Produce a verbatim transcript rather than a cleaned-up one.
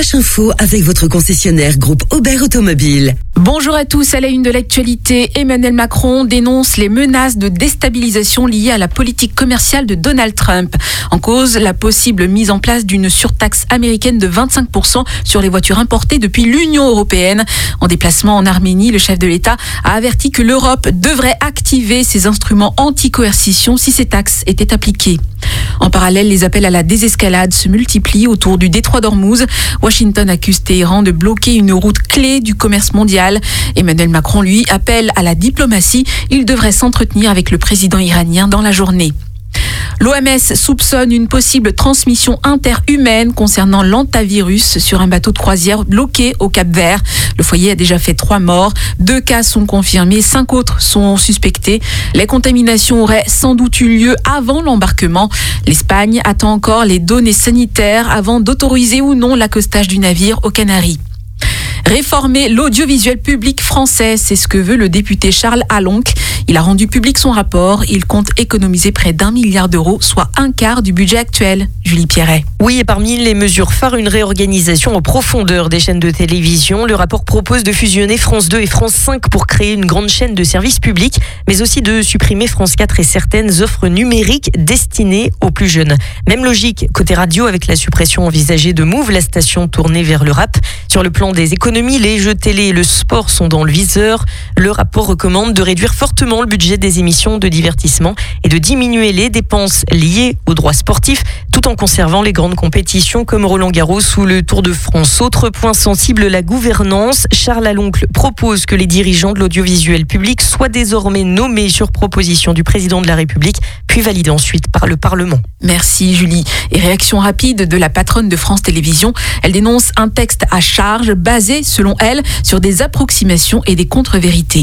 Info avec votre concessionnaire groupe Aubert Automobile. Bonjour à tous, à la une de l'actualité, Emmanuel Macron dénonce les menaces de déstabilisation liées à la politique commerciale de Donald Trump. En cause, la possible mise en place d'une surtaxe américaine de vingt-cinq pour cent sur les voitures importées depuis l'Union européenne. En déplacement en Arménie, le chef de l'État a averti que l'Europe devrait activer ses instruments anti-coercition si ces taxes étaient appliquées. En parallèle, les appels à la désescalade se multiplient autour du détroit d'Ormuz. Washington accuse Téhéran de bloquer une route clé du commerce mondial. Emmanuel Macron, lui, appelle à la diplomatie. Il devrait s'entretenir avec le président iranien dans la journée. L'O M S soupçonne une possible transmission interhumaine concernant l'hantavirus sur un bateau de croisière bloqué au Cap-Vert. Le foyer a déjà fait trois morts. Deux cas sont confirmés, cinq autres sont suspectés. Les contaminations auraient sans doute eu lieu avant l'embarquement. L'Espagne attend encore les données sanitaires avant d'autoriser ou non l'accostage du navire aux Canaries. Réformer l'audiovisuel public français, c'est ce que veut le député Charles Alonc. Il a rendu public son rapport. Il compte économiser près d'un milliard d'euros, soit un quart du budget actuel. Julie Pierret. Oui, et parmi les mesures phares, une réorganisation en profondeur des chaînes de télévision. Le rapport propose de fusionner France deux et France cinq pour créer une grande chaîne de services publics, mais aussi de supprimer France quatre et certaines offres numériques destinées aux plus jeunes. Même logique côté radio avec la suppression envisagée de Move, la station tournée vers le rap. Sur le plan des économies, les jeux télé et le sport sont dans le viseur. Le rapport recommande de réduire fortement le budget des émissions de divertissement et de diminuer les dépenses liées aux droits sportifs, tout en conservant les grandes compétitions comme Roland-Garros ou le Tour de France. Autre point sensible, la gouvernance. Charles Alonc propose que les dirigeants de l'audiovisuel public soient désormais nommés sur proposition du président de la République, puis validés ensuite par le Parlement. Merci Julie. Et réaction rapide de la patronne de France Télévisions. Elle dénonce un texte à charge basé, selon elle, sur des approximations et des contre-vérités.